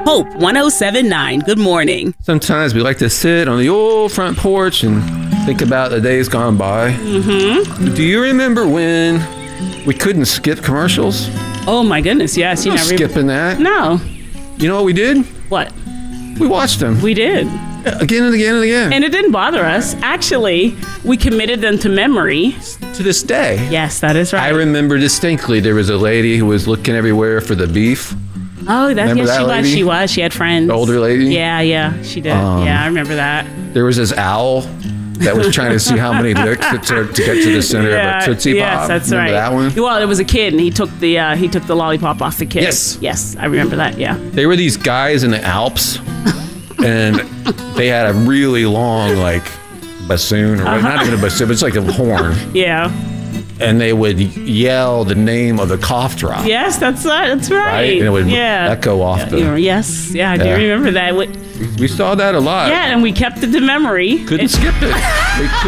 Hope 107.9. Good morning. Sometimes we like to sit on the old front porch and think about the days gone by. Mm-hmm. Do you remember when we couldn't skip commercials? Oh my goodness, yes. No skipping that. No. You know what we did? What? We watched them. We did. Again and again and again. And it didn't bother us. Actually, we committed them to memory. To this day. Yes, that is right. I remember distinctly there was a lady who was looking everywhere for the beef. Oh, Remember yes, that lady? she was. She had friends. The older lady? Yeah, she did. Yeah, I remember that. There was this owl that was trying to see how many licks it took to get to the center of a Tootsie Pop. Yes, that's remember right. that one? Well, it was a kid, and he took the lollipop off the kid. Yes, I remember that. Yeah. They were these guys in the Alps, and they had a really long bassoon, or not even a bassoon, but it's like a horn. Yeah. And they would yell the name of the cough drop. Yes, that's right. Right? And it would echo off Yes, I do remember that. We saw that a lot. Yeah, and we kept it to memory. Couldn't skip it.